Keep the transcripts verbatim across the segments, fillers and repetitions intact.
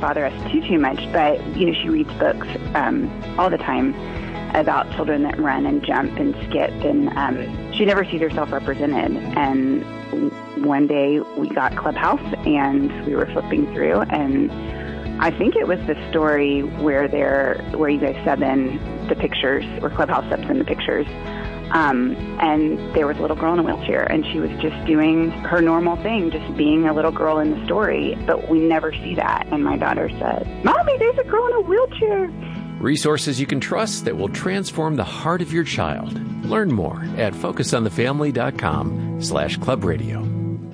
bother us too, too much, but, you know, she reads books um, all the time about children that run and jump and skip, and um, she never sees herself represented. And one day we got Clubhouse, and we were flipping through, and I think it was the story where they're, where you guys sub in the pictures, where Clubhouse subs in the pictures. Um, and there was a little girl in a wheelchair, and she was just doing her normal thing, just being a little girl in the story, but we never see that. And my daughter said, "Mommy, there's a girl in a wheelchair." Resources you can trust that will transform the heart of your child. Learn more at focus on the family dot com slash club radio.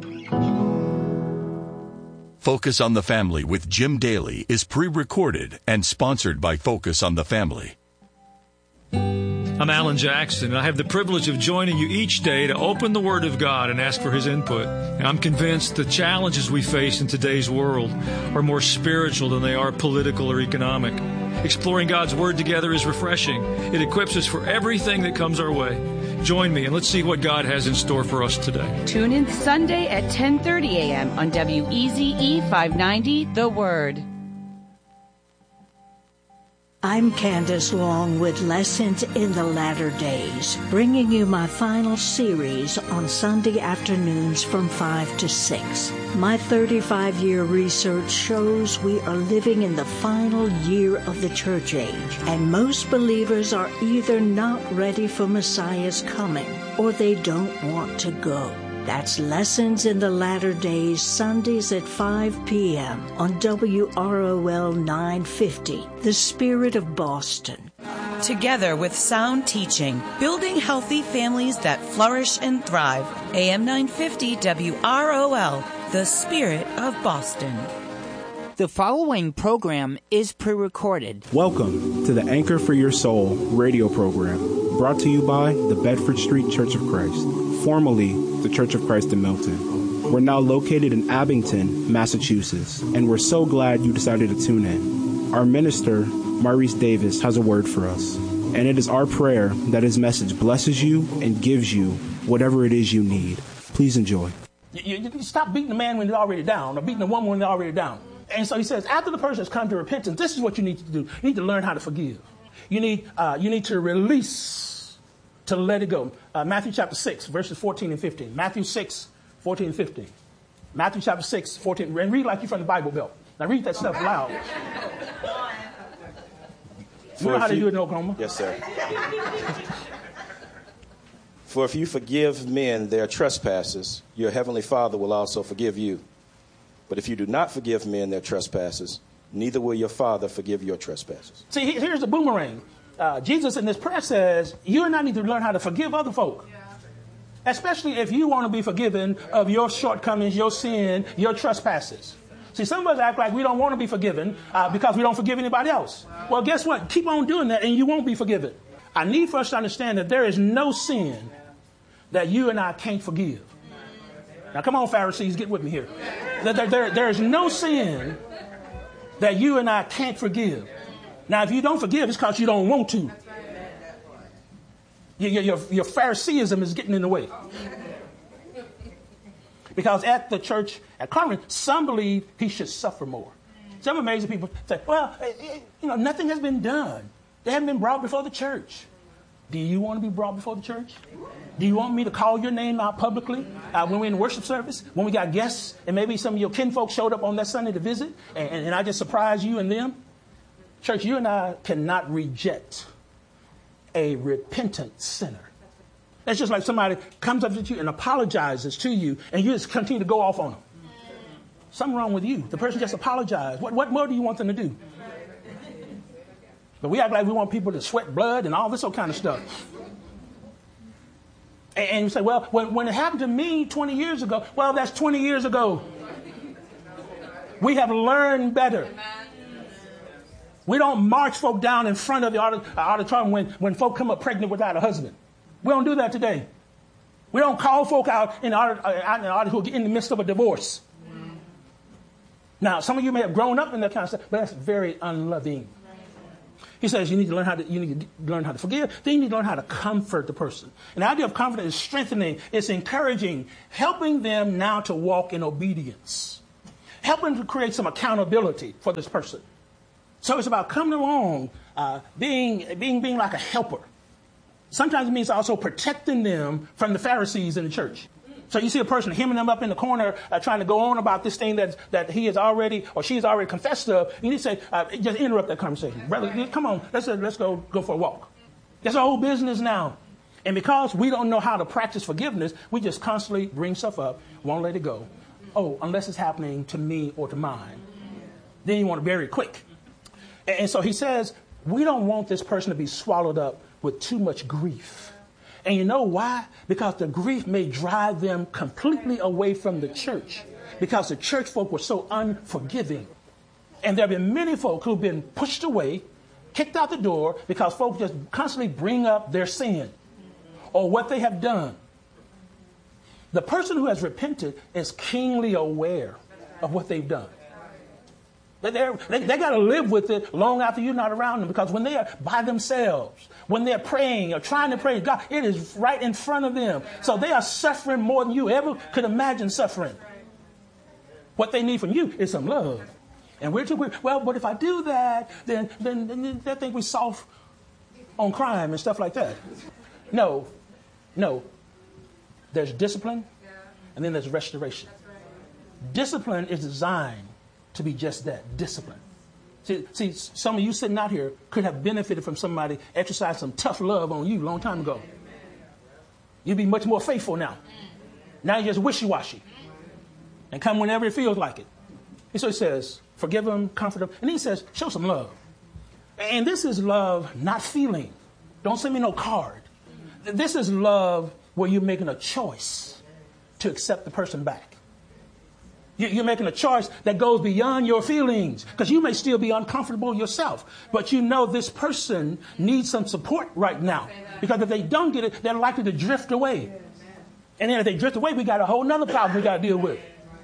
Focus on the Family with Jim Daly is pre-recorded and sponsored by Focus on the Family. I'm Alan Jackson, and I have the privilege of joining you each day to open the Word of God and ask for His input. And I'm convinced the challenges we face in today's world are more spiritual than they are political or economic. Exploring God's Word together is refreshing. It equips us for everything that comes our way. Join me, and let's see what God has in store for us today. Tune in Sunday at ten thirty a.m. on W E Z E five ninety, The Word. I'm Candace Long with Lessons in the Latter Days, bringing you my final series on Sunday afternoons from five to six. My thirty-five-year research shows we are living in the final year of the church age, and most believers are either not ready for Messiah's coming or they don't want to go. That's Lessons in the Latter Days, Sundays at five p.m. on W R O L nine fifty, The Spirit of Boston. Together with sound teaching, building healthy families that flourish and thrive. A M nine fifty W R O L, The Spirit of Boston. The following program is pre-recorded. Welcome to the Anchor for Your Soul radio program, brought to you by the Bedford Street Church of Christ, formerly the Church of Christ in Milton. We're now located in Abington, Massachusetts, and we're so glad you decided to tune in. Our minister, Maurice Davis, has a word for us, and it is our prayer that his message blesses you and gives you whatever it is you need. Please enjoy. You, you, you stop beating the man when they're already down, or beating the woman when they're already down. And so he says, after the person has come to repentance, this is what you need to do. You need to learn how to forgive. You need, uh, you need to release, to let it go. Uh, Matthew chapter six, verses fourteen and fifteen. Matthew six, fourteen and fifteen. Matthew chapter six, fourteen. And read like you're from the Bible Belt. Now read that stuff loud. You know how they do it in Oklahoma? Yes, sir. For if you forgive men their trespasses, your heavenly Father will also forgive you. But if you do not forgive men their trespasses, neither will your Father forgive your trespasses. See, here's the boomerang. Uh, Jesus in this prayer says, you and I need to learn how to forgive other folk. Yeah. Especially if you want to be forgiven of your shortcomings, your sin, your trespasses. See, some of us act like we don't want to be forgiven uh, because we don't forgive anybody else. Well, guess what? Keep on doing that and you won't be forgiven. I need for us to understand that there is no sin that you and I can't forgive. Now, come on, Pharisees, get with me here. There, there, there is no sin that you and I can't forgive. Now, if you don't forgive, it's because you don't want to. Your, your, your Phariseeism is getting in the way. Because at the church at Corinth, some believe he should suffer more. Some amazing people say, well, you know, nothing has been done. They haven't been brought before the church. Do you want to be brought before the church? Do you want me to call your name out publicly uh, when we're in worship service, when we got guests, and maybe some of your kinfolk showed up on that Sunday to visit, and, and, and I just surprised you and them? Church, you and I cannot reject a repentant sinner. That's just like somebody comes up to you and apologizes to you, and you just continue to go off on them. Something wrong with you. The person just apologized. What, what more do you want them to do? But we act like we want people to sweat blood and all this old kind of stuff. And, and you say, well, when, when it happened to me twenty years ago, well, that's twenty years ago. We have learned better. We don't march folk down in front of the auditorium when, when folk come up pregnant without a husband. We don't do that today. We don't call folk out in the auditorium who are in the midst of a divorce. Now, some of you may have grown up in that kind of stuff, but that's very unloving. He says you need to learn how to you need to learn how to forgive. Then you need to learn how to comfort the person. And the idea of comfort is strengthening, it's encouraging, helping them now to walk in obedience. helping to create some accountability for this person. So it's about coming along, uh, being, being, being like a helper. Sometimes it means also protecting them from the Pharisees in the church. So you see a person hemming them up in the corner, uh, trying to go on about this thing that that he has already or she has already confessed of. You need to say, uh, just interrupt that conversation, brother. Come on, let's uh, let's go go for a walk. That's our whole business now. And because we don't know how to practice forgiveness, we just constantly bring stuff up, won't let it go. Oh, unless it's happening to me or to mine. Then you want to bury it quick. And, and so he says, we don't want this person to be swallowed up with too much grief. And you know why? Because the grief may drive them completely away from the church. Because the church folk were so unforgiving. And there have been many folk who've been pushed away, kicked out the door, because folks just constantly bring up their sin or what they have done. The person who has repented is keenly aware of what they've done. They, they, they got to live with it long after you're not around them, because when they are by themselves, when they're praying or trying to pray God, it is right in front of them. So they are suffering more than you ever could imagine suffering. What they need from you is some love. And we're too weird. Well, but if I do that, then, then, then they think we're soft on crime and stuff like that. No, no. There's discipline, and then there's restoration. Discipline is designed to be just that, discipline. See, see, some of you sitting out here could have benefited from somebody exercising some tough love on you a long time ago. You'd be much more faithful now. Now you're just wishy-washy and come whenever it feels like it. And so he says, forgive them, comfort them. And then he says, show some love. And this is love, not feeling. Don't send me no card. This is love where you're making a choice to accept the person back. You're making a choice that goes beyond your feelings, because you may still be uncomfortable yourself. But you know this person needs some support right now, because if they don't get it, they're likely to drift away. And then if they drift away, we got a whole nother problem we got to deal with.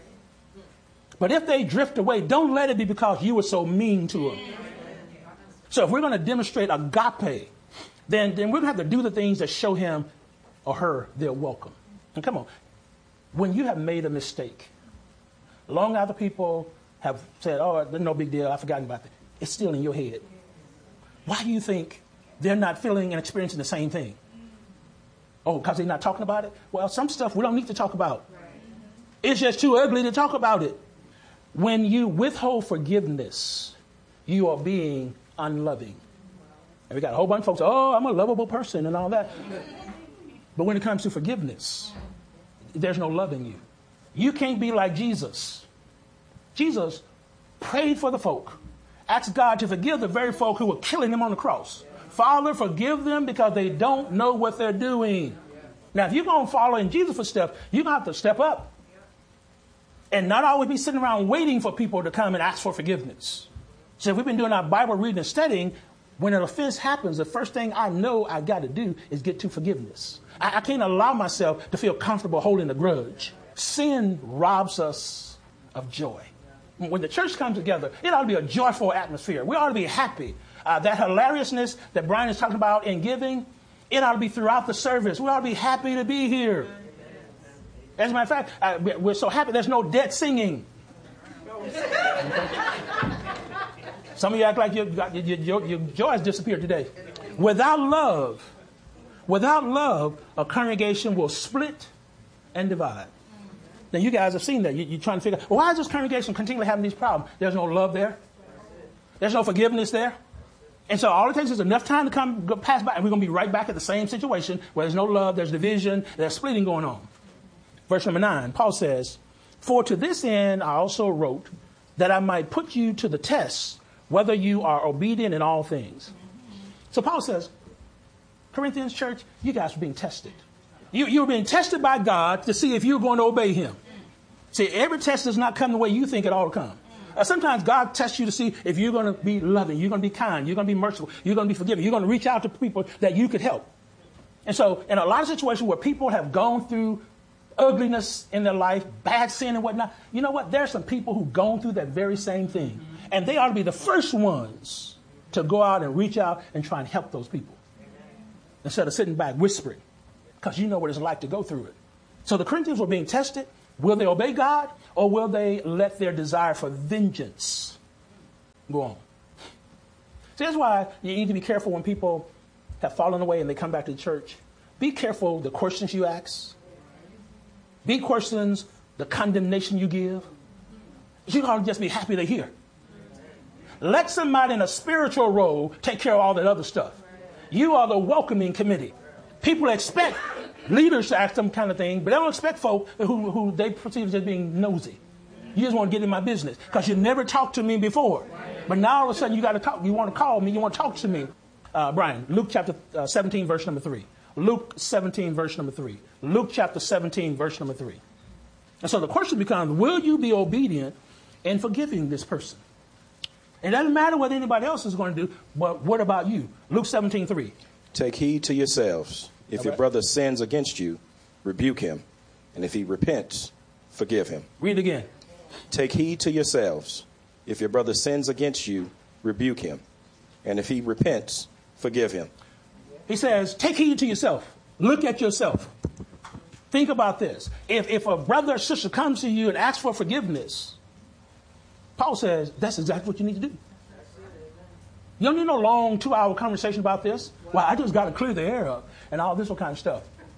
But if they drift away, don't let it be because you were so mean to them. So if we're going to demonstrate agape, then, then we're going to have to do the things that show him or her they're welcome. And come on, when you have made a mistake, long after people have said, oh, there's no big deal, I've forgotten about that, it's still in your head. Why do you think they're not feeling and experiencing the same thing? Oh, because they're not talking about it? Well, some stuff we don't need to talk about. It's just too ugly to talk about it. When you withhold forgiveness, you are being unloving. And we got a whole bunch of folks, oh, I'm a lovable person and all that. But when it comes to forgiveness, there's no love in you. You can't be like Jesus. Jesus prayed for the folk, asked God to forgive the very folk who were killing him on the cross. Father, forgive them because they don't know what they're doing. Now, if you're going to follow in Jesus' footsteps, you're going to have to step up and not always be sitting around waiting for people to come and ask for forgiveness. So if we've been doing our Bible reading and studying, when an offense happens, the first thing I know I got to do is get to forgiveness. I, I can't allow myself to feel comfortable holding a grudge. Sin robs us of joy. When the church comes together, it ought to be a joyful atmosphere. We ought to be happy. Uh, that hilariousness that Brian is talking about in giving, it ought to be throughout the service. We ought to be happy to be here. As a matter of fact, uh, we're so happy there's no dead singing. Some of you act like your, your, your, your joy has disappeared today. Without love, without love, a congregation will split and divide. Now, you guys have seen that. You, you're trying to figure out, well, why is this congregation continually having these problems? There's no love there. There's no forgiveness there. And so all it takes is enough time to come go pass by, and we're going to be right back at the same situation where there's no love, there's division, there's splitting going on. Verse number nine, Paul says, for to this end I also wrote that I might put you to the test, whether you are obedient in all things. So Paul says, Corinthians church, you guys are being tested. You, you're being tested by God to see if you're going to obey him. See, every test does not come the way you think it ought to come. Uh, sometimes God tests you to see if you're going to be loving, you're going to be kind, you're going to be merciful, you're going to be forgiving, you're going to reach out to people that you could help. And so in a lot of situations where people have gone through ugliness in their life, bad sin and whatnot, you know what? There are some people who've gone through that very same thing. And they ought to be the first ones to go out and reach out and try and help those people. Instead of sitting back whispering, because you know what it's like to go through it. So the Corinthians were being tested. Will they obey God, Or will they let their desire for vengeance go on? See, that's why you need to be careful when people have fallen away and they come back to the church. Be careful the questions you ask. Be questions the condemnation you give. You ought to just be happy they're here. Let somebody in a spiritual role take care of all that other stuff. You are the welcoming committee. People expect leaders to ask them kind of thing, but they don't expect folk who, who they perceive as being nosy. You just want to get in my business because you never talked to me before. But now all of a sudden you got to talk. You want to call me. You want to talk to me. Uh, Brian, Luke chapter uh, seventeen, verse number three. Luke seventeen, verse number three. Luke chapter seventeen, verse number three. And so the question becomes, will you be obedient in forgiving this person? It doesn't matter what anybody else is going to do, but what about you? Luke seventeen, three. Take heed to yourselves. If All your right. brother sins against you, rebuke him. And if he repents, forgive him. Read again. Take heed to yourselves. If your brother sins against you, rebuke him. And if he repents, forgive him. He says, take heed to yourself. Look at yourself. Think about this. If, if a brother or sister comes to you and asks for forgiveness, Paul says that's exactly what you need to do. You don't need no long two-hour conversation about this. Well, I just got to clear the air up and all this kind of stuff.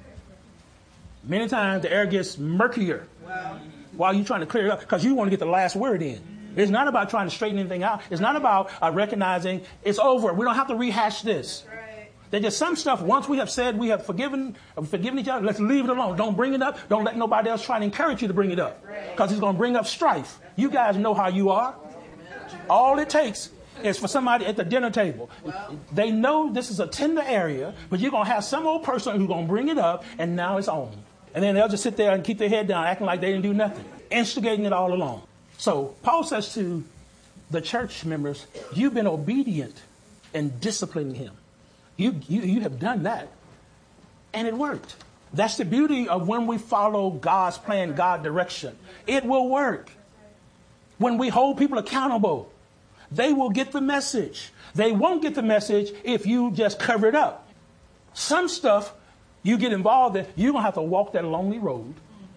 Many times the air gets murkier while you're trying to clear it up because you want to get the last word in. It's not about trying to straighten anything out. It's not about uh, recognizing it's over. We don't have to rehash this. There's just some stuff, once we have said we have forgiven forgiven each other, let's leave it alone. Don't bring it up. Don't let nobody else try to encourage you to bring it up because it's going to bring up strife. You guys know how you are. All it takes is for somebody at the dinner table. They know this is a tender area, but you're going to have some old person who's going to bring it up, and now it's on. And then they'll just sit there and keep their head down, acting like they didn't do nothing, instigating it all along. So Paul says to the church members, you've been obedient in disciplining him. You, you, you have done that, and it worked. That's the beauty of when we follow God's plan, God's direction. It will work. When we hold people accountable, they will get the message. They won't get the message if you just cover it up. Some stuff you get involved in, you're going to have to walk that lonely road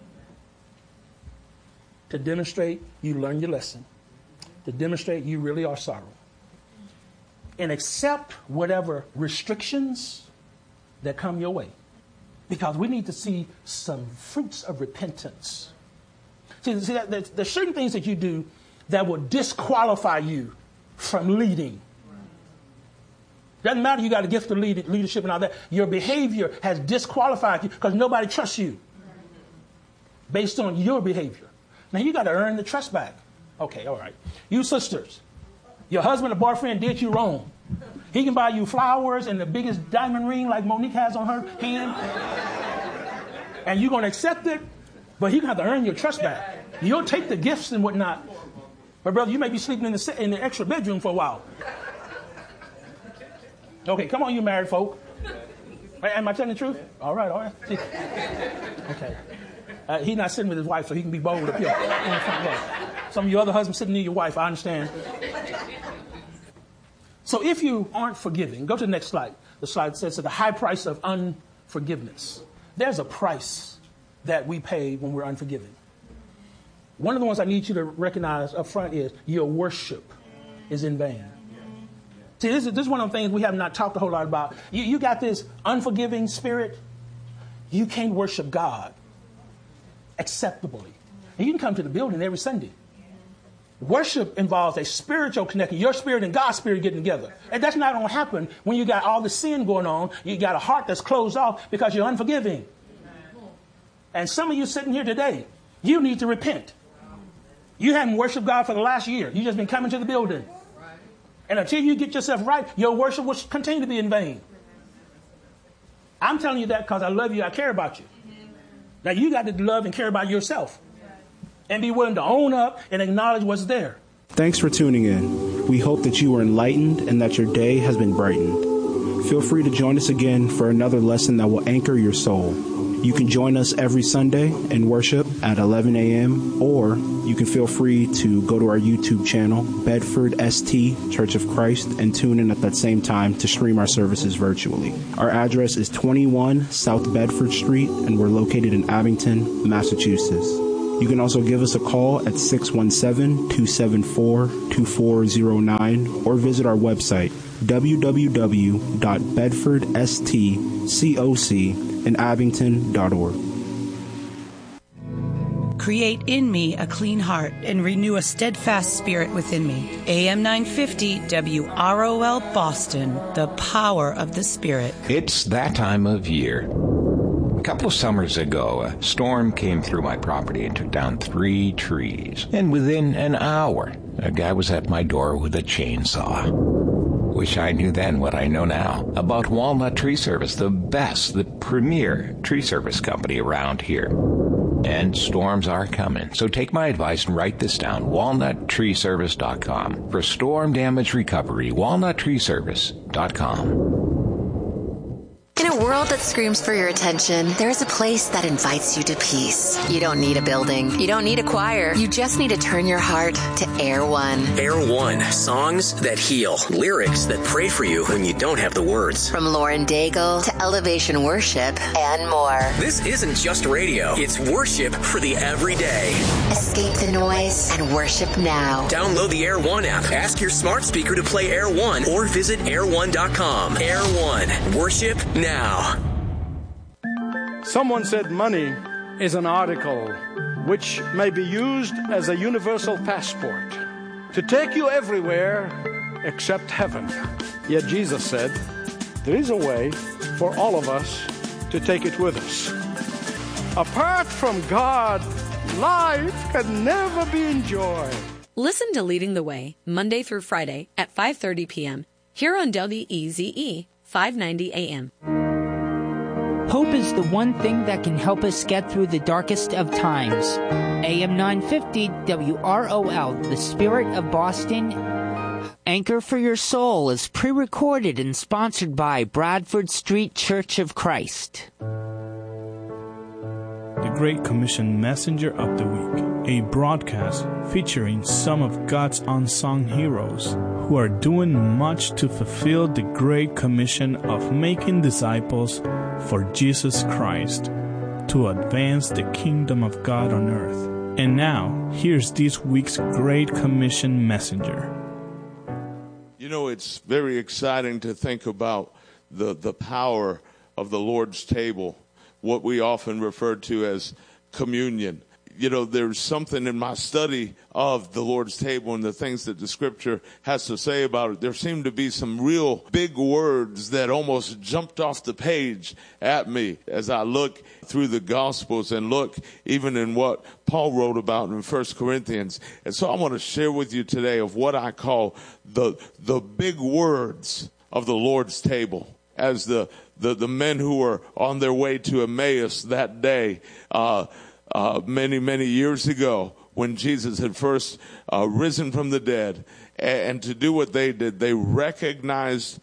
to demonstrate you learned your lesson, to demonstrate you really are sorry. And accept whatever restrictions that come your way. Because we need to see some fruits of repentance. See, see that, that, there's certain things that you do that will disqualify you from leading. Doesn't matter you got a gift of lead, leadership and all that. Your behavior has disqualified you because nobody trusts you based on your behavior. Now you got to earn the trust back. Okay, all right. You sisters, your husband or boyfriend did you wrong. He can buy you flowers and the biggest diamond ring like Monique has on her hand. And you're going to accept it, but he's going to have to earn your trust back. You'll take the gifts and whatnot. But brother, you may be sleeping in the, in the extra bedroom for a while. Okay, come on, you married folk. Am I telling the truth? All right, all right. Okay. Uh, he's not sitting with his wife, so he can be bold up here. Some of your other husbands sitting near your wife, I understand. So if you aren't forgiving, go to the next slide. The slide says the high price of unforgiveness. There's a price that we pay when we're unforgiving. One of the ones I need you to recognize up front is your worship is in vain. See, this is, this is one of the things we have not talked a whole lot about. You, you got this unforgiving spirit. You can't worship God acceptably. And you can come to the building every Sunday. Worship involves a spiritual connection. Your spirit and God's spirit getting together. And that's not going to happen when you got all the sin going on. You got a heart that's closed off because you're unforgiving. And some of you sitting here today, you need to repent. You haven't worshiped God for the last year. You've just been coming to the building. And until you get yourself right, your worship will continue to be in vain. I'm telling you that because I love you. I care about you. Now you got to love and care about yourself. And be willing to own up and acknowledge what's there. Thanks for tuning in. We hope that you were enlightened and that your day has been brightened. Feel free to join us again for another lesson that will anchor your soul. You can join us every Sunday in worship at eleven a.m. or you can feel free to go to our YouTube channel, Bedford S T Church of Christ, and tune in at that same time to stream our services virtually. Our address is twenty-one South Bedford Street, and we're located in Abington, Massachusetts. You can also give us a call at six one seven, two seven four, two four zero nine or visit our website, w w w dot bedford stcoc in abington dot org. Create in me a clean heart and renew a steadfast spirit within me. A M nine fifty W R O L Boston, the power of the Spirit. It's that time of year. A couple of summers ago, a storm came through my property and took down three trees. And within an hour, a guy was at my door with a chainsaw. Wish I knew then what I know now about Walnut Tree Service, the best, the premier tree service company around here. And storms are coming, so take my advice and write this down, walnut tree service dot com. For storm damage recovery, walnut tree service dot com. In a world that screams for your attention, there's a place that invites you to peace. You don't need a building. You don't need a choir. You just need to turn your heart to Air One. Air One. Songs that heal. Lyrics that pray for you when you don't have the words. From Lauren Daigle to Elevation Worship and more. This isn't just radio. It's worship for the everyday. Escape the noise and worship now. Download the Air One app. Ask your smart speaker to play Air One or visit air one dot com. Air One. Worship now. Now. Someone said money is an article which may be used as a universal passport to take you everywhere except heaven. Yet Jesus said, there is a way for all of us to take it with us. Apart from God, life can never be enjoyed. Listen to Leading the Way, Monday through Friday at five thirty p.m. here on W E Z E, five ninety A M. Hope is the one thing that can help us get through the darkest of times. A M nine fifty W R O L, the Spirit of Boston. Anchor for Your Soul is pre-recorded and sponsored by Bradford Street Church of Christ. The Great Commission Messenger of the Week, a broadcast featuring some of God's unsung heroes who are doing much to fulfill the Great Commission of making disciples for Jesus Christ to advance the kingdom of God on earth. And now, here's this week's Great Commission messenger. You know, it's very exciting to think about the, the power of the Lord's table, what we often refer to as communion. You know, there's something in my study of the Lord's table and the things that the Scripture has to say about it. There seem to be some real big words that almost jumped off the page at me as I look through the Gospels and look even in what Paul wrote about in First Corinthians. And so I want to share with you today of what I call the the big words of the Lord's table. As the, the, the men who were on their way to Emmaus that day, uh, uh, many, many years ago, when Jesus had first uh, risen from the dead, and, and to do what they did, they recognized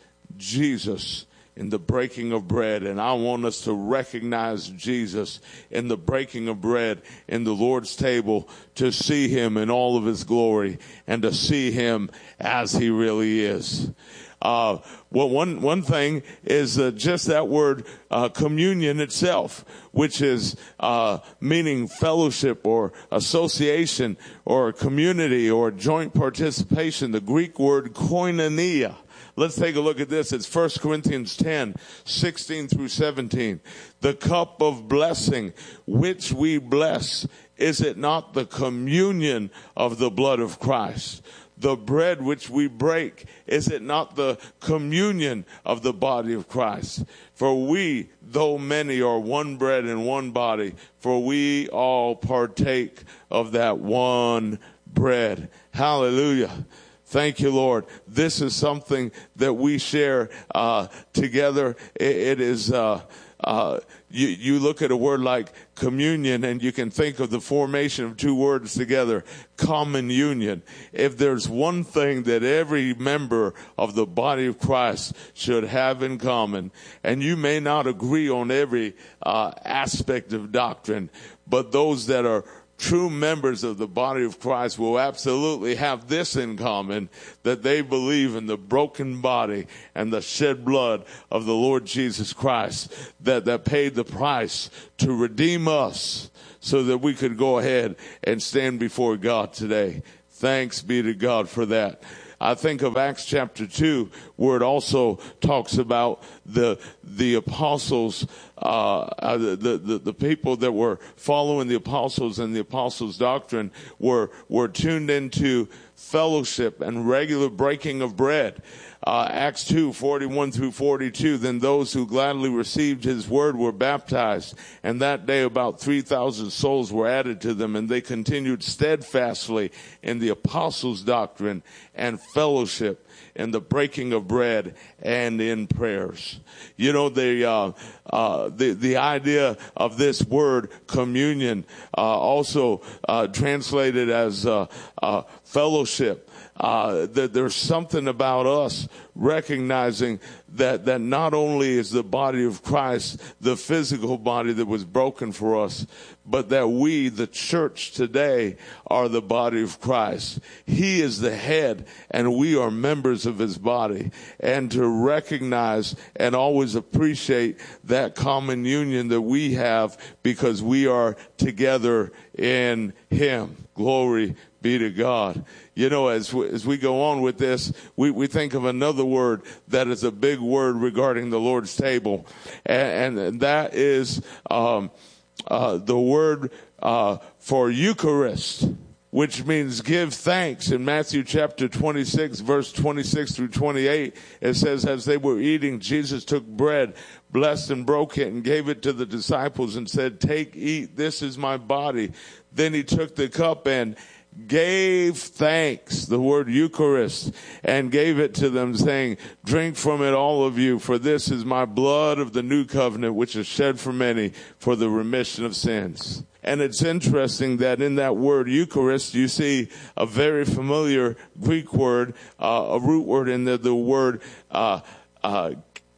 Jesus in the breaking of bread. And I want us to recognize Jesus in the breaking of bread in the Lord's table, to see him in all of his glory and to see him as he really is. Uh, well, one, one thing is uh, just that word, uh, communion itself, which is, uh, meaning fellowship or association or community or joint participation. The Greek word koinonia. Let's take a look at this. It's First Corinthians ten, sixteen through seventeen. The cup of blessing, which we bless, is it not the communion of the blood of Christ? The bread which we break, is it not the communion of the body of Christ? For we, though many, are one bread and one body, for we all partake of that one bread. Hallelujah. Thank you, Lord. This is something that we share uh, together. It, it is... Uh, Uh, you, you look at a word like communion and you can think of the formation of two words together, common union. If there's one thing that every member of the body of Christ should have in common, and you may not agree on every uh, aspect of doctrine, but those that are true members of the body of Christ will absolutely have this in common, that they believe in the broken body and the shed blood of the Lord Jesus Christ, that, that paid the price to redeem us so that we could go ahead and stand before God today. Thanks be to God for that. I think of Acts chapter two, where it also talks about the the apostles, uh, the, the the people that were following the apostles and the apostles' doctrine were were tuned into fellowship and regular breaking of bread. Uh, Acts two, forty-one through forty-two, then those who gladly received his word were baptized, and that day about three thousand souls were added to them, and they continued steadfastly in the apostles' doctrine and fellowship, in the breaking of bread and in prayers. You know, the uh, uh, the the idea of this word communion, uh, also uh, translated as uh, uh, fellowship. Uh, that there's something about us recognizing that, that not only is the body of Christ the physical body that was broken for us, but that we, the church today, are the body of Christ. He is the head and we are members of his body. And to recognize and always appreciate that common union that we have because we are together in him. Glory be to God. You know, as we, as we go on with this, we, we think of another word that is a big word regarding the Lord's table, and, and that is um, uh, the word uh, for Eucharist, which means give thanks. In Matthew chapter twenty-six, verse twenty-six through twenty-eight, it says, as they were eating, Jesus took bread, blessed and broke it, and gave it to the disciples and said, take, eat, this is my body. Then he took the cup and gave thanks, the word Eucharist, and gave it to them, saying, drink from it, all of you, for this is my blood of the new covenant, which is shed for many for the remission of sins. And it's interesting that in that word Eucharist, you see a very familiar Greek word, uh, a root word in the, the word uh, uh,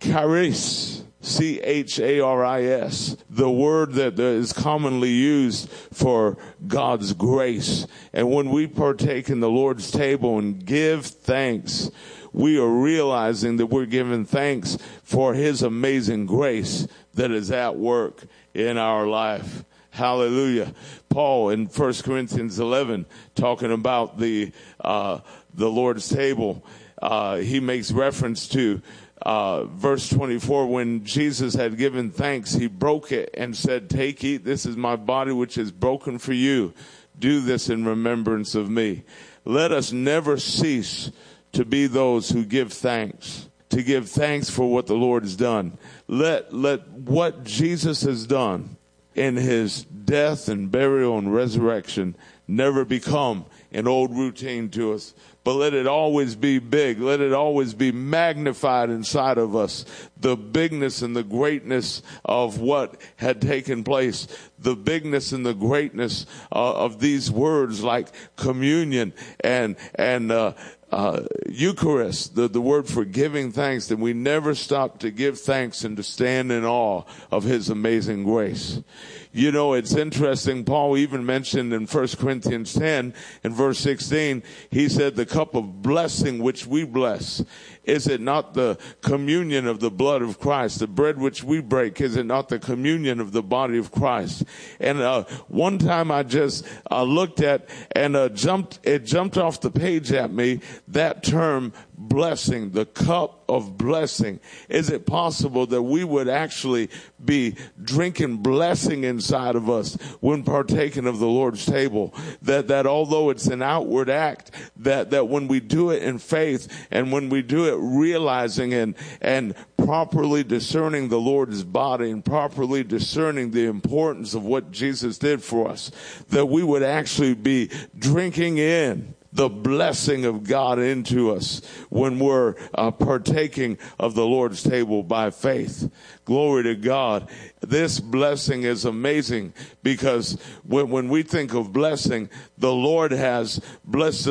charis. C H A R I S, the word that is commonly used for God's grace. And when we partake in the Lord's table and give thanks, we are realizing that we're giving thanks for his amazing grace that is at work in our life. Hallelujah. Paul in First Corinthians eleven, talking about the uh, the Lord's table, uh, he makes reference to Uh, verse twenty-four, when Jesus had given thanks, he broke it and said, take, eat, this is my body which is broken for you. Do this in remembrance of me. Let us never cease to be those who give thanks, to give thanks for what the Lord has done. Let, let what Jesus has done in his death and burial and resurrection never become an old routine to us, but let it always be big. Let it always be magnified inside of us. The bigness and the greatness of what had taken place. The bigness and the greatness uh, of these words like communion and, and, uh, uh, Eucharist, the, the word for giving thanks, that we never stop to give thanks and to stand in awe of his amazing grace. You know, it's interesting. Paul even mentioned in First Corinthians ten in verse sixteen, he said, the cup of blessing which we bless, is it not the communion of the blood of Christ? The bread which we break, is it not the communion of the body of Christ? And uh, one time I just uh, looked at and uh, jumped, it jumped off the page at me, that term blessing, the cup of blessing. Is it possible that we would actually be drinking blessing inside of us when partaking of the Lord's table? That that although it's an outward act, that that when we do it in faith and when we do it realizing and and properly discerning the Lord's body and properly discerning the importance of what Jesus did for us, that we would actually be drinking in the blessing of God into us when we're uh, partaking of the Lord's table by faith. Glory to God. This blessing is amazing because when, when we think of blessing, the Lord has blessed us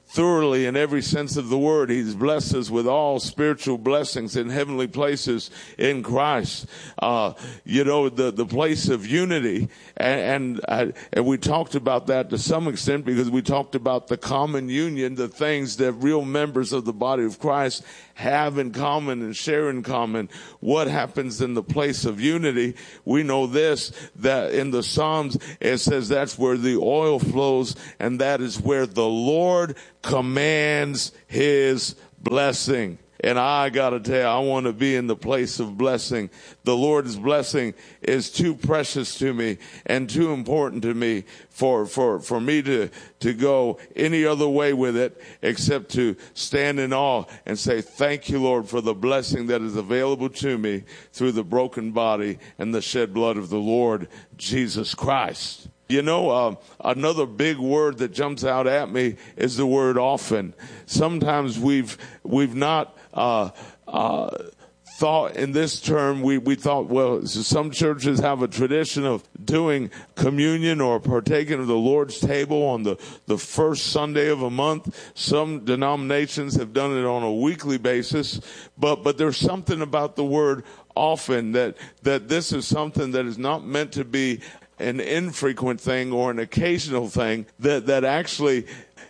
thoroughly in every sense of the word. He's blessed us with all spiritual blessings in heavenly places in Christ. Uh, you know, the, the place of unity. And, and, uh, and we talked about that to some extent because we talked about the common union, the things that real members of the body of Christ have in common and share in common. What happens in the place of unity? We know this, that in the Psalms it says that's where the oil flows, and that is where the Lord commands his blessing. And I got to tell you, I want to be in the place of blessing. The Lord's blessing is too precious to me and too important to me for, for, for me to, to go any other way with it except to stand in awe and say, thank you, Lord, for the blessing that is available to me through the broken body and the shed blood of the Lord Jesus Christ. You know, uh, another big word that jumps out at me is the word often. Sometimes we've we've not uh, uh, thought in this term. We we thought, well, some churches have a tradition of doing communion or partaking of the Lord's table on the, the first Sunday of a month. Some denominations have done it on a weekly basis. But but there's something about the word often that that this is something that is not meant to be an infrequent thing or an occasional thing, that, that actually,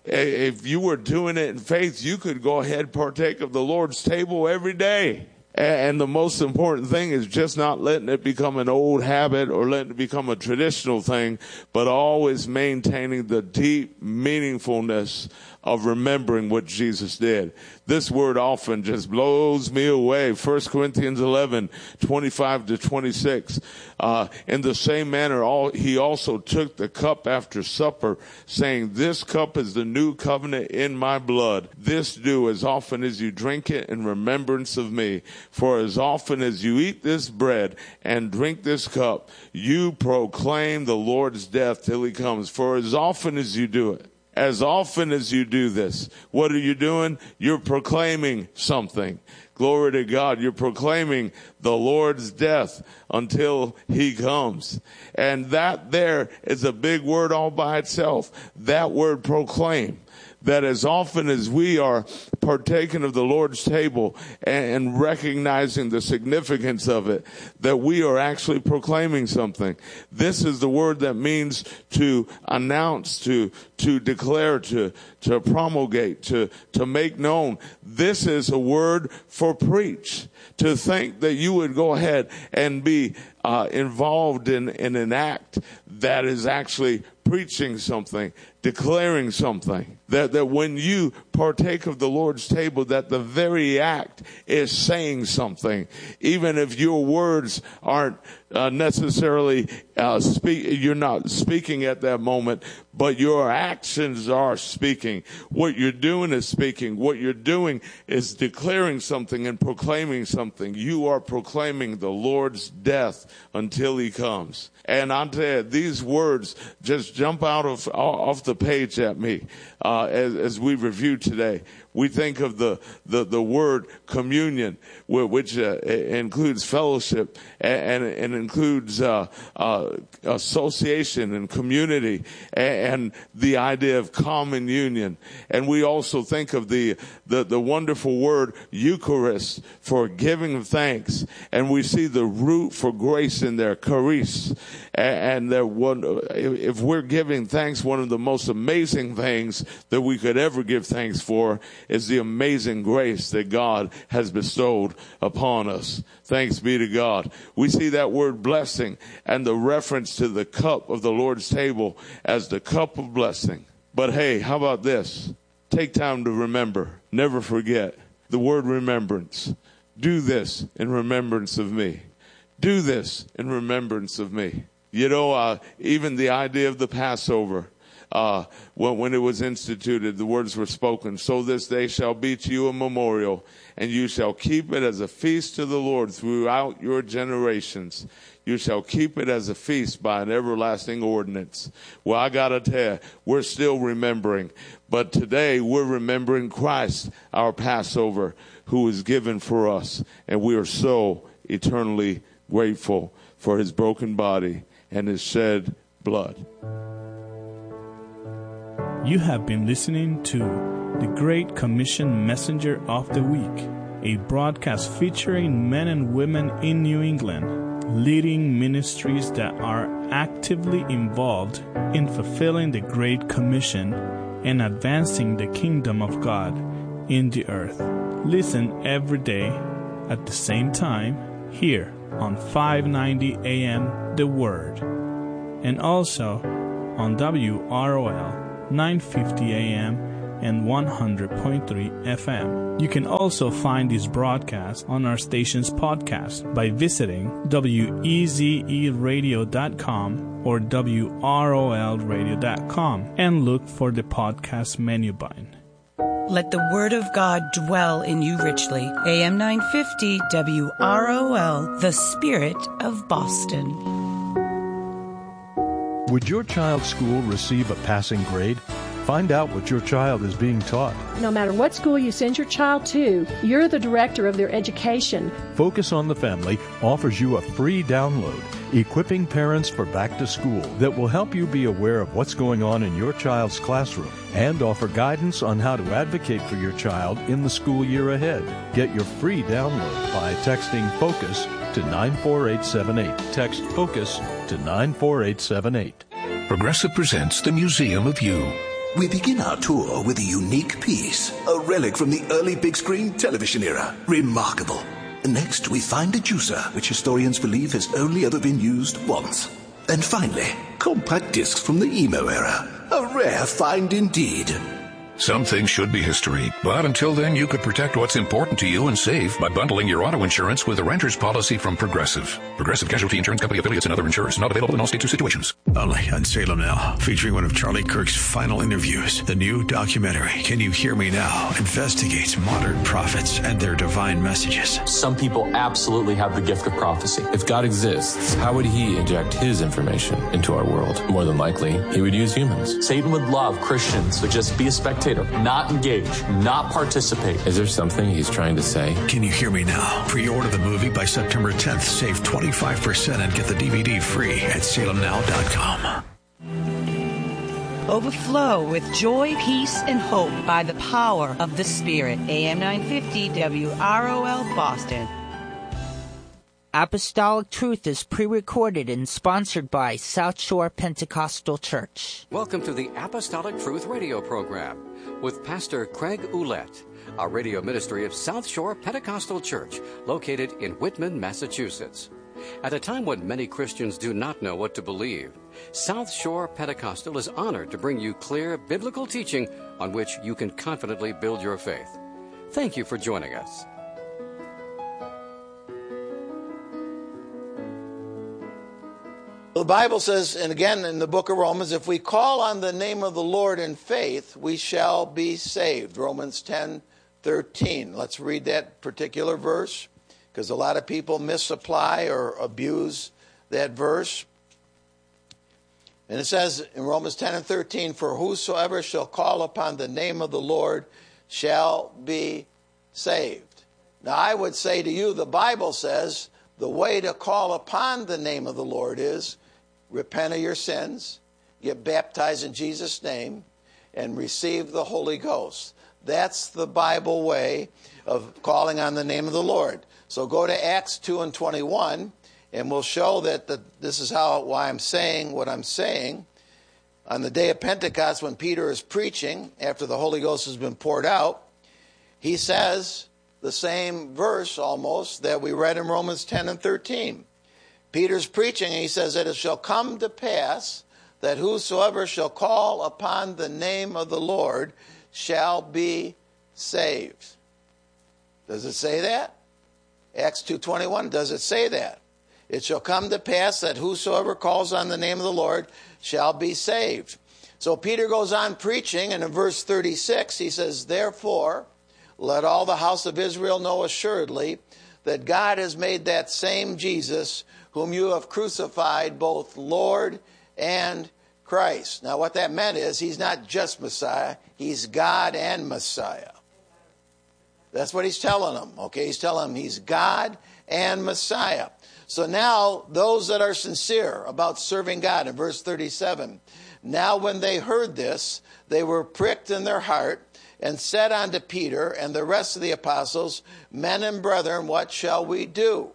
if you were doing it in faith, you could go ahead and partake of the Lord's table every day. And the most important thing is just not letting it become an old habit or letting it become a traditional thing, but always maintaining the deep meaningfulness of remembering what Jesus did. This word often just blows me away. First Corinthians eleven, twenty-five to twenty-six. Uh, in the same manner, all, he also took the cup after supper, saying, this cup is the new covenant in my blood. This do as often as you drink it in remembrance of me. For as often as you eat this bread and drink this cup, you proclaim the Lord's death till he comes. For as often as you do it, as often as you do this, what are you doing? You're proclaiming something. Glory to God. You're proclaiming the Lord's death until he comes. And that there is a big word all by itself. That word proclaim. That as often as we are partaking of the Lord's table and recognizing the significance of it, that we are actually proclaiming something. This is the word that means to announce, to to declare, to to promulgate, to to make known. This is a word for preach. To think that you would go ahead and be uh, involved in, in an act that is actually preaching something, declaring something. That, that when you partake of the Lord's table, that the very act is saying something. Even if your words aren't uh, necessarily, uh, speak, you're not speaking at that moment, but your actions are speaking. What you're doing is speaking. What you're doing is declaring something and proclaiming something. You are proclaiming the Lord's death until he comes. And I'll tell you, these words just jump out of off the page at me uh, as, as we review today. We think of the, the, the word communion, which uh, includes fellowship and, and includes uh, uh, association and community and the idea of common union. And we also think of the, the, the wonderful word Eucharist for giving thanks. And we see the root for grace in there, charis. And that one, if we're giving thanks, one of the most amazing things that we could ever give thanks for is the amazing grace that God has bestowed upon us. Thanks be to God. We see that word blessing and the reference to the cup of the Lord's table as the cup of blessing. But hey, how about this? Take time to remember. Never forget the word remembrance. Do this in remembrance of me. Do this in remembrance of me. You know, uh, even the idea of the Passover, uh, when, when it was instituted, the words were spoken, so this day shall be to you a memorial, and you shall keep it as a feast to the Lord throughout your generations. You shall keep it as a feast by an everlasting ordinance. Well, I got to tell you, we're still remembering. But today we're remembering Christ, our Passover, who was given for us. And we are so eternally grateful for his broken body and his shed blood. You have been listening to the Great Commission Messenger of the Week, a broadcast featuring men and women in New England, leading ministries that are actively involved in fulfilling the Great Commission and advancing the kingdom of God in the earth. Listen every day at the same time here on five ninety A M The Word, and also on W R O L nine fifty A M and one hundred point three F M. You can also find this broadcast on our station's podcast by visiting W E Z E radio dot com or W R O L radio dot com and look for the podcast menu button. Let the Word of God dwell in you richly. A M nine fifty W R O L, the Spirit of Boston. Would your child's school receive a passing grade? Find out what your child is being taught. No matter what school you send your child to, you're the director of their education. Focus on the Family offers you a free download, Equipping Parents for Back to School, that will help you be aware of what's going on in your child's classroom and offer guidance on how to advocate for your child in the school year ahead. Get your free download by texting FOCUS to nine four eight seven eight. Text FOCUS to nine four eight seven eight. Progressive presents the Museum of You. We begin our tour with a unique piece, a relic from the early big screen television era. Remarkable. Next, we find a juicer, which historians believe has only ever been used once. And finally, compact discs from the emo era. A rare find indeed. Some things should be history, but until then you could protect what's important to you and save by bundling your auto insurance with a renter's policy from Progressive. Progressive Casualty Insurance Company affiliates and other insurers. Not available in all states or situations. Only on Salem Now, featuring one of Charlie Kirk's final interviews. The new documentary, Can You Hear Me Now?, investigates modern prophets and their divine messages. Some people absolutely have the gift of prophecy. If God exists, how would he inject his information into our world? More than likely, he would use humans. Satan would love Christians to just be a spectator. Not engage, not participate. Is there something he's trying to say? Can You Hear Me Now? Pre-order the movie by September tenth. Save twenty-five percent and get the D V D free at salem now dot com. Overflow with joy, peace, and hope by the power of the Spirit. A M nine fifty W R O L Boston. Apostolic Truth is pre-recorded and sponsored by South Shore Pentecostal Church. Welcome to the Apostolic Truth radio program with Pastor Craig Ouellette, a radio ministry of South Shore Pentecostal Church located in Whitman, Massachusetts. At a time when many Christians do not know what to believe, South Shore Pentecostal is honored to bring you clear biblical teaching on which you can confidently build your faith. Thank you for joining us. The Bible says, and again in the book of Romans, if we call on the name of the Lord in faith, we shall be saved. Romans ten thirteen. Let's read that particular verse, because a lot of people misapply or abuse that verse. And it says in Romans ten and thirteen, for whosoever shall call upon the name of the Lord shall be saved. Now I would say to you, the Bible says the way to call upon the name of the Lord is repent of your sins, get baptized in Jesus' name, and receive the Holy Ghost. That's the Bible way of calling on the name of the Lord. So go to Acts two and twenty-one, and we'll show that the, this is how why I'm saying what I'm saying. On the day of Pentecost, when Peter is preaching, after the Holy Ghost has been poured out, he says the same verse almost that we read in Romans ten and thirteen. Peter's preaching, and he says that it shall come to pass that whosoever shall call upon the name of the Lord shall be saved. Does it say that? Acts two twenty-one, does it say that? It shall come to pass that whosoever calls on the name of the Lord shall be saved. So Peter goes on preaching, and in verse thirty-six he says, therefore, let all the house of Israel know assuredly that God has made that same Jesus whom you have crucified both Lord and Christ. Now what that meant is he's not just Messiah, he's God and Messiah. That's what he's telling them, okay? He's telling them he's God and Messiah. So now those that are sincere about serving God, in verse thirty-seven, now when they heard this, they were pricked in their heart, and said unto Peter and the rest of the apostles, Men and brethren, what shall we do?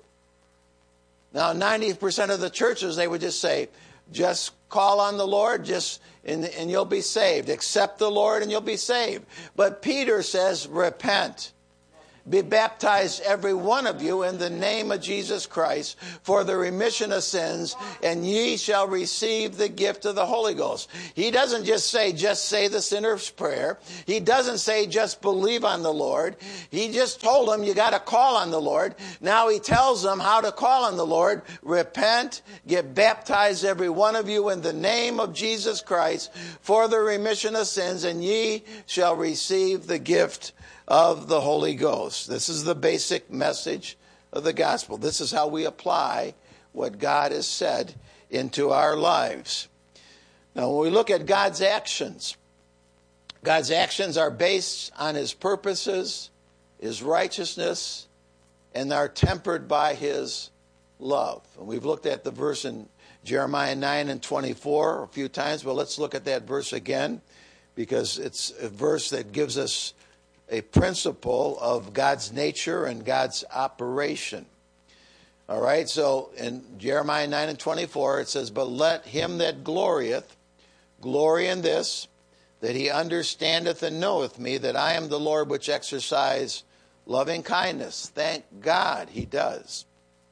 Now, ninety percent of the churches, they would just say, just call on the Lord, just and, and you'll be saved. Accept the Lord and you'll be saved. But Peter says, repent. Be baptized, every one of you, in the name of Jesus Christ for the remission of sins, and ye shall receive the gift of the Holy Ghost. He doesn't just say, just say the sinner's prayer. He doesn't say, just believe on the Lord. He just told them, you got to call on the Lord. Now he tells them how to call on the Lord. Repent, get baptized, every one of you, in the name of Jesus Christ for the remission of sins, and ye shall receive the gift of the Holy Ghost. This is the basic message of the gospel. This is how we apply what God has said into our lives. Now, when we look at God's actions, God's actions are based on his purposes, his righteousness, and are tempered by his love. And we've looked at the verse in Jeremiah nine and twenty-four a few times, but let's look at that verse again, because it's a verse that gives us a principle of God's nature and God's operation. All right, so in Jeremiah nine and twenty-four, it says, But let him that glorieth glory in this, that he understandeth and knoweth me, that I am the Lord which exercise loving kindness. Thank God he does.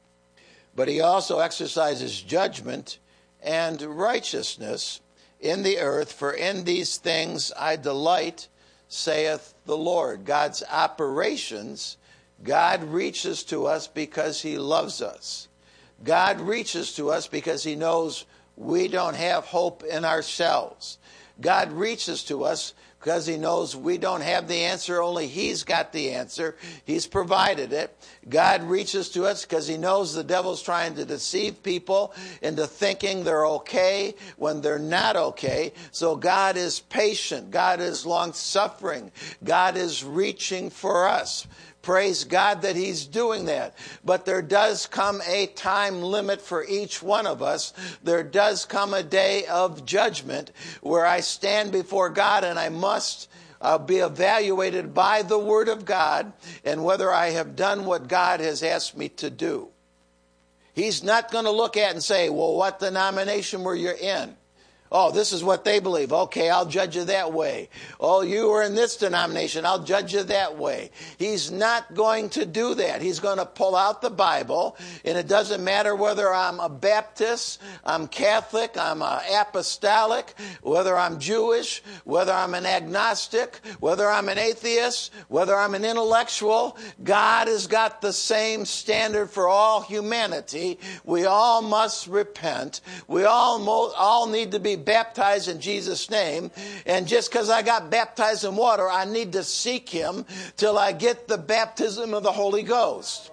But he also exercises judgment and righteousness in the earth, for in these things I delight, saith the Lord. God's operations, God reaches to us because he loves us. God reaches to us because he knows we don't have hope in ourselves. God reaches to us because he knows we don't have the answer, only he's got the answer. He's provided it. God reaches to us because he knows the devil's trying to deceive people into thinking they're okay when they're not okay. So God is patient. God is long-suffering. God is reaching for us. Praise God that he's doing that. But there does come a time limit for each one of us. There does come a day of judgment where I stand before God and I must uh, be evaluated by the Word of God and whether I have done what God has asked me to do. He's not going to look at and say, well, what denomination were you in? Oh, this is what they believe. Okay, I'll judge you that way. Oh, you were in this denomination. I'll judge you that way. He's not going to do that. He's going to pull out the Bible, and it doesn't matter whether I'm a Baptist, I'm Catholic, I'm a apostolic, whether I'm Jewish, whether I'm an agnostic, whether I'm an atheist, whether I'm an intellectual. God has got the same standard for all humanity. We all must repent. We all, mo- all need to be baptized in Jesus' name. And just because I got baptized in water, I need to seek him till I get the baptism of the Holy Ghost.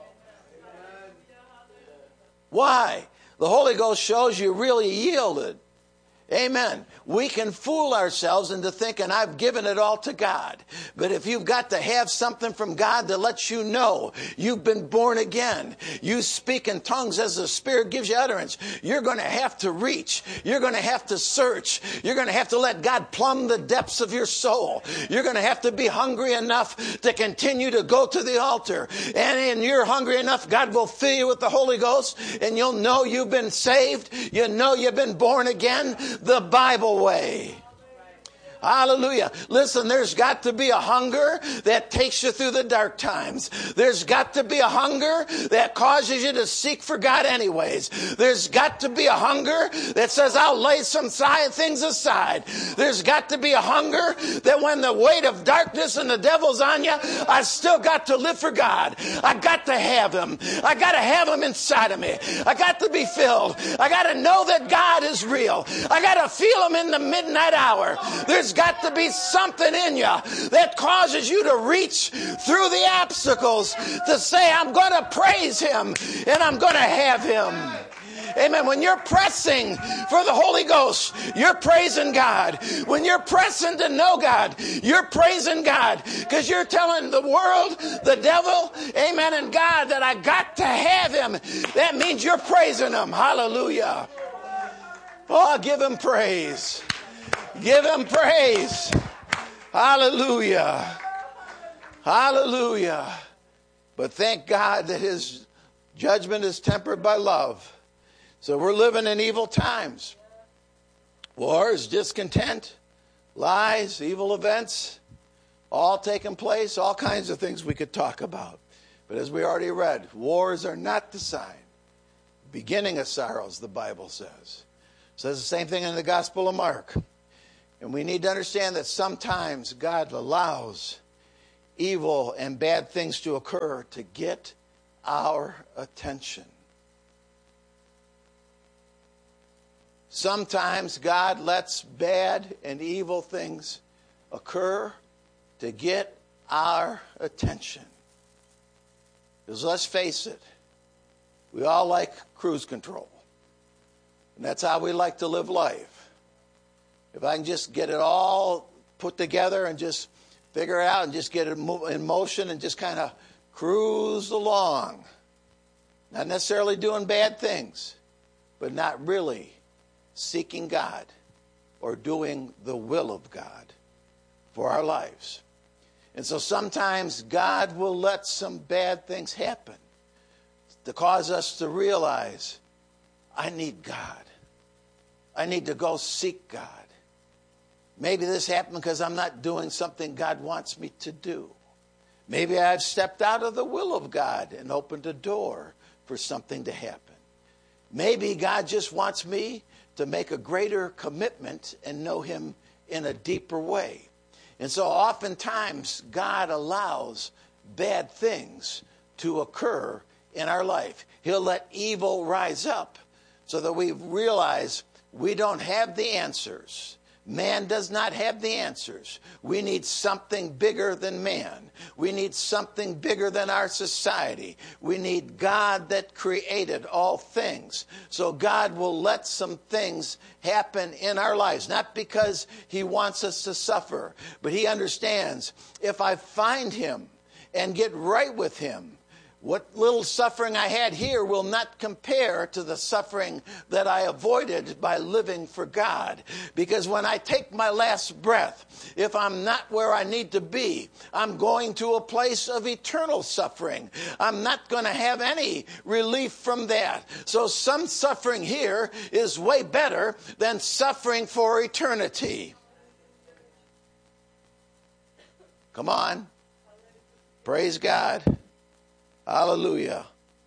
Why? The Holy Ghost shows you really yielded. Amen. We can fool ourselves into thinking I've given it all to God. But if you've got to have something from God that lets you know you've been born again, you speak in tongues as the Spirit gives you utterance, you're going to have to reach. You're going to have to search. You're going to have to let God plumb the depths of your soul. You're going to have to be hungry enough to continue to go to the altar. And when you're hungry enough, God will fill you with the Holy Ghost, and you'll know you've been saved. You know you've been born again the Bible way. Hallelujah. Listen, there's got to be a hunger that takes you through the dark times. There's got to be a hunger that causes you to seek for God anyways. There's got to be a hunger that says, I'll lay some side things aside. There's got to be a hunger that when the weight of darkness and the devil's on you, I still got to live for God. I got to have him. I got to have him inside of me. I got to be filled. I got to know that God is real. I got to feel him in the midnight hour. There's There's got to be something in you that causes you to reach through the obstacles to say, I'm going to praise him and I'm going to have him. Amen. When you're pressing for the Holy Ghost, you're praising God. When you're pressing to know God, you're praising God because you're telling the world, the devil, amen, and God that I got to have him. That means you're praising him. Hallelujah. Oh, give him praise. Give him praise. Hallelujah. Hallelujah. But thank God that his judgment is tempered by love. So we're living in evil times. Wars, discontent, lies, evil events, all taking place, all kinds of things we could talk about. But as we already read, wars are not the sign. Beginning of sorrows, the Bible says. It says the same thing in the Gospel of Mark. And we need to understand that sometimes God allows evil and bad things to occur to get our attention. Sometimes God lets bad and evil things occur to get our attention. Because let's face it, we all like cruise control. And that's how we like to live life. If I can just get it all put together and just figure it out and just get it in motion and just kind of cruise along. Not necessarily doing bad things, but not really seeking God or doing the will of God for our lives. And so sometimes God will let some bad things happen to cause us to realize, I need God. I need to go seek God. Maybe this happened because I'm not doing something God wants me to do. Maybe I've stepped out of the will of God and opened a door for something to happen. Maybe God just wants me to make a greater commitment and know him in a deeper way. And so oftentimes God allows bad things to occur in our life. He'll let evil rise up so that we realize we don't have the answers. Man does not have the answers. We need something bigger than man. We need something bigger than our society. We need God that created all things. So God will let some things happen in our lives, not because he wants us to suffer, but he understands if I find him and get right with him, what little suffering I had here will not compare to the suffering that I avoided by living for God. Because when I take my last breath, if I'm not where I need to be, I'm going to a place of eternal suffering. I'm not going to have any relief from that. So some suffering here is way better than suffering for eternity. Come on. Praise God. Hallelujah.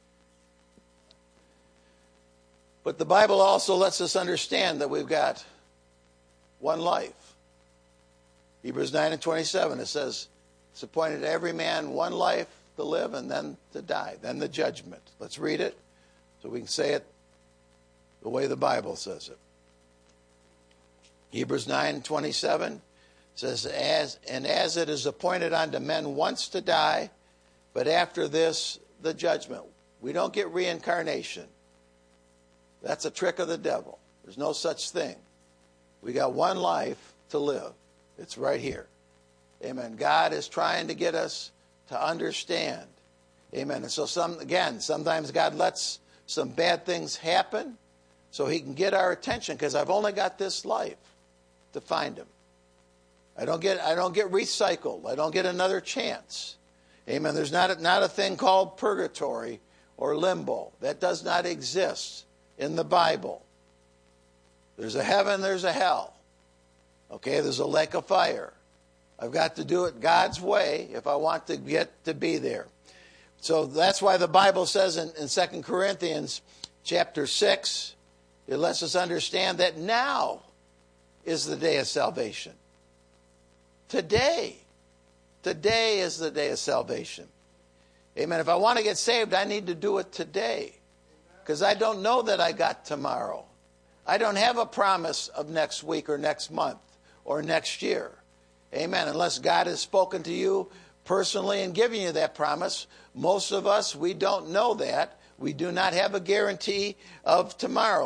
But the Bible also lets us understand that we've got one life. Hebrews nine and twenty-seven, it says, it's appointed to every man one life to live and then to die, then the judgment. Let's read it so we can say it the way the Bible says it. Hebrews nine and twenty-seven says, as, and as it is appointed unto men once to die, but after this, the judgment. We don't get reincarnation. That's a trick of the devil. There's no such thing. We got one life to live. It's right here. Amen. God is trying to get us to understand. Amen. And so some, again, sometimes God lets some bad things happen so he can get our attention, because I've only got this life to find him. I don't get, I don't get recycled. I don't get another chance. Amen. There's not a, not a thing called purgatory or limbo. That does not exist in the Bible. There's a heaven, there's a hell. Okay, there's a lake of fire. I've got to do it God's way if I want to get to be there. So that's why the Bible says in, in Second Corinthians chapter six, it lets us understand that now is the day of salvation. Today. Today is the day of salvation. Amen. If I want to get saved, I need to do it today. Because I don't know that I got tomorrow. I don't have a promise of next week or next month or next year. Amen. Unless God has spoken to you personally and given you that promise. Most of us, we don't know that. We do not have a guarantee of tomorrow.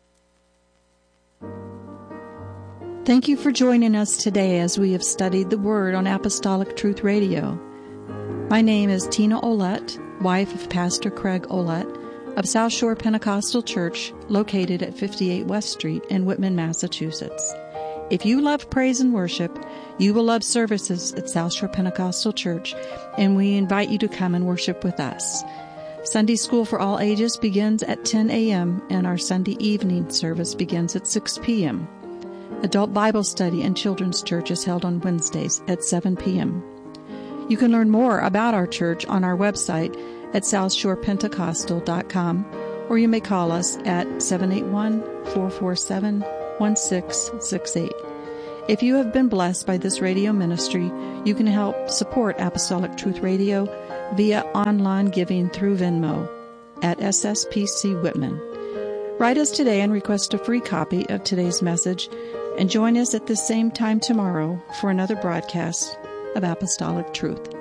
Thank you for joining us today as we have studied the Word on Apostolic Truth Radio. My name is Tina Olette, wife of Pastor Craig Olette of South Shore Pentecostal Church, located at fifty-eight West Street in Whitman, Massachusetts. If you love praise and worship, you will love services at South Shore Pentecostal Church, and we invite you to come and worship with us. Sunday School for all ages begins at ten a.m., and our Sunday evening service begins at six p.m. Adult Bible Study and Children's Church is held on Wednesdays at seven p.m. You can learn more about our church on our website at south shore pentecostal dot com, or you may call us at seven eight one, four four seven, one six six eight. If you have been blessed by this radio ministry, you can help support Apostolic Truth Radio via online giving through Venmo at S S P C Whitman. Write us today and request a free copy of today's message, and join us at the same time tomorrow for another broadcast of Apostolic Truth.